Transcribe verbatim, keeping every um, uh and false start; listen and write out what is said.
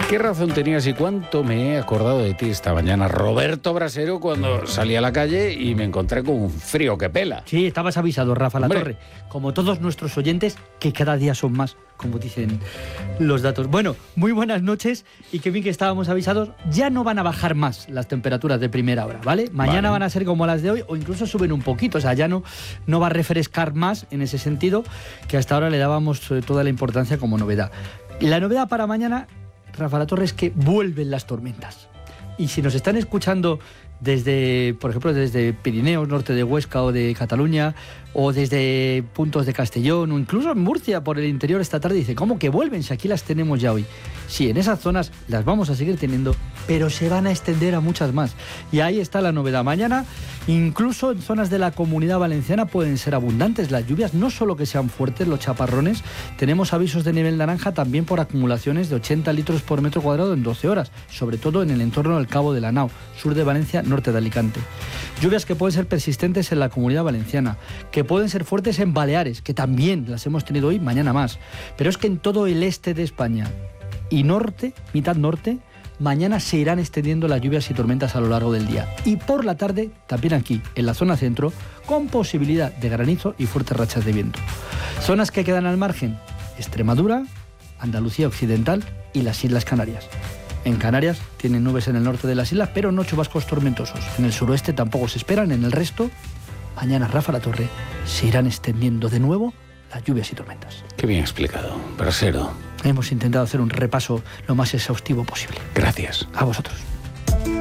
¿Qué razón tenías y cuánto me he acordado de ti esta mañana, Roberto Brasero, cuando salí a la calle y me encontré con un frío que pela? Sí, estabas avisado, Rafa La Hombre. Torre. Como todos nuestros oyentes, que cada día son más, como dicen los datos. Bueno, muy buenas noches y qué bien que estábamos avisados. Ya no van a bajar más las temperaturas de primera hora, ¿vale? Mañana Vale. van a ser como las de hoy o incluso suben un poquito. O sea, ya no, no va a refrescar más en ese sentido, que hasta ahora le dábamos eh, toda la importancia como novedad. La novedad para mañana, Rafa La Torre, es que vuelven las tormentas. Y si nos están escuchando desde, por ejemplo, desde Pirineos, norte de Huesca o de Cataluña, o desde puntos de Castellón, o incluso en Murcia, por el interior esta tarde, dice, ¿cómo que vuelven si aquí las tenemos ya hoy? Sí, en esas zonas las vamos a seguir teniendo, pero se van a extender a muchas más. Y ahí está la novedad. Mañana, incluso en zonas de la Comunidad Valenciana pueden ser abundantes las lluvias, no solo que sean fuertes los chaparrones, tenemos avisos de nivel naranja también por acumulaciones de ochenta litros por metro cuadrado en doce horas, sobre todo en el entorno del Cabo de la Nao, sur de Valencia, norte de Alicante. Lluvias que pueden ser persistentes en la Comunidad Valenciana, que pueden ser fuertes en Baleares, que también las hemos tenido hoy, mañana más. Pero es que en todo el este de España y norte, mitad norte, mañana se irán extendiendo las lluvias y tormentas a lo largo del día. Y por la tarde, también aquí, en la zona centro, con posibilidad de granizo y fuertes rachas de viento. Zonas que quedan al margen: Extremadura, Andalucía Occidental y las Islas Canarias. En Canarias tienen nubes en el norte de las islas, pero no chubascos tormentosos. En el suroeste tampoco se esperan. En el resto, mañana, Rafa La Torre, se irán extendiendo de nuevo las lluvias y tormentas. Qué bien explicado, Brasero. Hemos intentado hacer un repaso lo más exhaustivo posible. Gracias. A vosotros.